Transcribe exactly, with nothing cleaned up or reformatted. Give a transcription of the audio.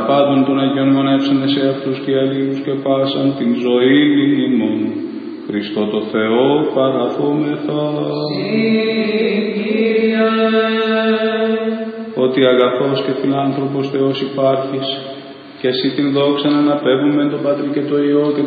πάντων των Αγιών μονεύσανε σε αυτούς και αλλήλους και πάσαν την ζωή ημών. Χριστό το Θεό παραθόμεθα. Ότι αγαθός και φιλάνθρωπος Θεός υπάρχεις, και εσύ την δόξα να αναπέμπουμε τον Πατρί και το Υιό και